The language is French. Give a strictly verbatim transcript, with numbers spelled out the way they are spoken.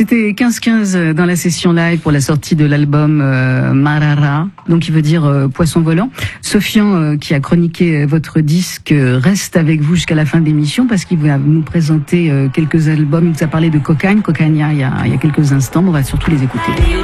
C'était quinze quinze dans la session live pour la sortie de l'album euh, Marara, donc qui veut dire euh, poisson volant. Sofian, euh, qui a chroniqué votre disque, euh, reste avec vous jusqu'à la fin de l'émission parce qu'il va nous présenter euh, quelques albums. Il nous a parlé de Cocagne, Cocagne il y a, il y a quelques instants. On va surtout les écouter.